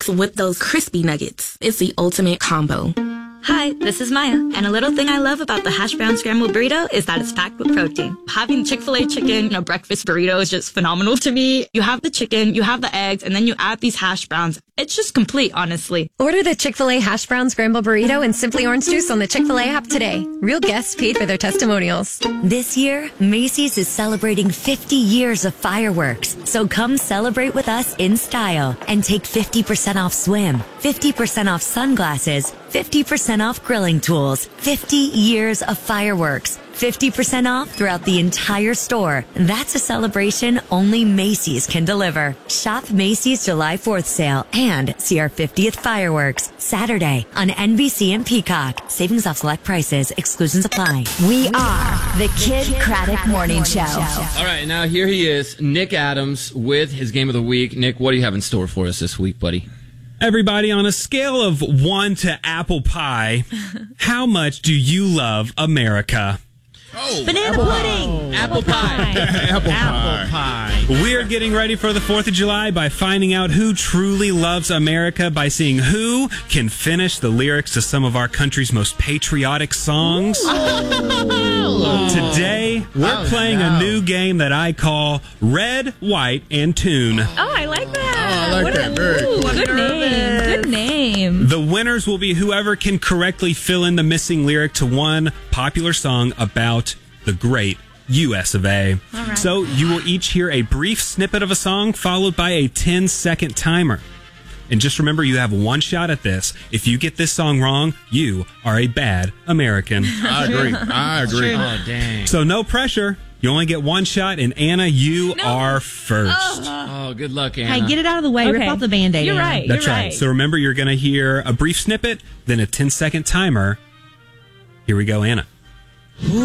eggs with those crispy nuggets. It's the ultimate combo. Hi, this is Maya, and a little thing I love about the hash brown scrambled burrito is that it's packed with protein. Having Chick-fil-A chicken in a breakfast burrito is just phenomenal to me. You have the chicken, you have the eggs, and then you add these hash browns. It's just complete, honestly. Order the Chick-fil-A hash brown scrambled burrito and Simply Orange Juice on the Chick-fil-A app today. Real guests paid for their testimonials. This year, Macy's is celebrating 50 years of fireworks. So come celebrate with us in style and take 50% off swim, 50% off sunglasses, 50% off grilling tools, 50 years of fireworks, 50% off throughout the entire store. That's a celebration only Macy's can deliver. Shop Macy's July 4th sale and see our 50th fireworks Saturday on NBC and Peacock. Savings off select prices. Exclusions apply. We are the Kid Craddock Morning Show. All right, now here he is, Nick Adams, with his Game of the Week. Nick, what do you have in store for us this week, buddy? Everybody, on a scale of 1 to apple pie, how much do you love America? Oh, Banana pudding! Apple pie. Apple pie. We're getting ready for the 4th of July by finding out who truly loves America by seeing who can finish the lyrics to some of our country's most patriotic songs. Today, we're playing a new game that I call Red, White, and Tune. Oh, I like that. I like that. Very cool. Good name. Good name. The winners will be whoever can correctly fill in the missing lyric to one popular song about the great U.S. of A. Right. So you will each hear a brief snippet of a song followed by a 10-second timer. And just remember, you have one shot at this. If you get this song wrong, you are a bad American. I agree. Oh, dang. So no pressure. You only get one shot, and Anna, you are first. Oh, good luck, Anna. Hey, get it out of the way. Okay. Rip off the Band-Aid. You're Anna. right. That's You're right. So remember, you're going to hear a brief snippet, then a 10-second timer. Here we go, Anna.